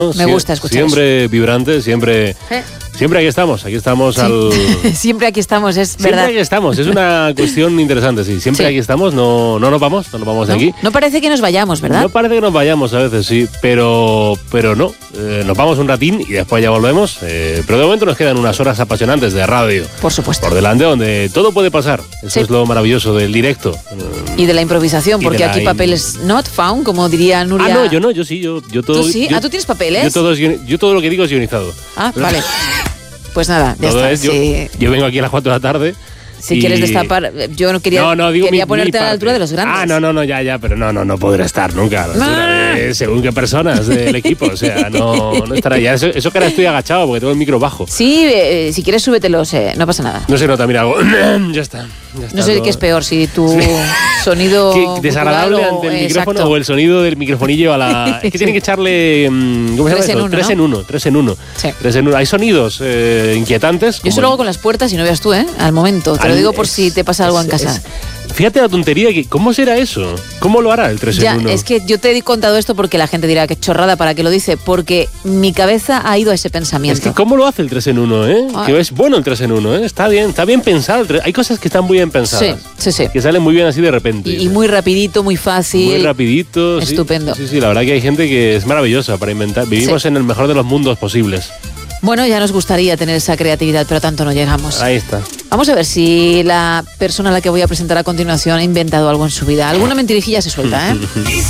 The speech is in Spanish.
Me gusta escuchar siempre eso. Vibrante, siempre aquí estamos sí. Siempre aquí estamos, es siempre verdad. Siempre aquí estamos, es una cuestión interesante, sí. Siempre aquí estamos, no nos vamos de aquí. No parece que nos vayamos, ¿verdad? No parece que nos vayamos a veces, sí, pero no. Nos vamos un ratín y después ya volvemos. Pero de momento nos quedan unas horas apasionantes de radio. Por supuesto. Por delante, donde todo puede pasar. Eso es lo maravilloso del directo. Y de la improvisación, porque aquí papeles not found, como diría Nuria. No, yo sí, yo todo. ¿Tú sí? ¿Tú tienes papeles? Yo todo lo que digo es guionizado. Vale. Pues nada, ya está. Yo vengo aquí a las 4 de la tarde. Si quieres destapar, yo no quería, quería ponerte a la altura de los grandes. No, ya, pero no podré estar nunca. Según qué personas del equipo, o sea, no estará ya. Eso que ahora estoy agachado porque tengo el micro bajo. Sí, si quieres súbetelo, no pasa nada. No se nota, mira, hago. Ya está. No sé qué es peor, si tu sonido desagradable ante el micrófono o el sonido del microfonillo a la. Es que tienen que echarle. ¿Cómo se llama eso? 3 en 1. 3 en 1. Sí. 3 en 1. Hay sonidos inquietantes. Yo eso lo hago con las puertas y no veas tú, al momento. Te lo digo por si te pasa algo en casa. Fíjate la tontería, ¿cómo será eso? ¿Cómo lo hará el 3 en 1? Es que yo te he contado esto porque la gente dirá que chorrada, ¿para qué lo dice? Porque mi cabeza ha ido a ese pensamiento. Es que ¿cómo lo hace el 3 en 1, Que es bueno el 3 en 1, Está bien pensado. Hay cosas que están muy bien pensadas. Sí. Que salen muy bien así de repente. Y muy rapidito, muy fácil. Muy rapidito. Estupendo. Sí, la verdad que hay gente que es maravillosa para inventar. Vivimos en el mejor de los mundos posibles. Bueno, ya nos gustaría tener esa creatividad, pero tanto no llegamos. Ahí está. Vamos a ver si la persona a la que voy a presentar a continuación ha inventado algo en su vida. Alguna mentirijilla se suelta,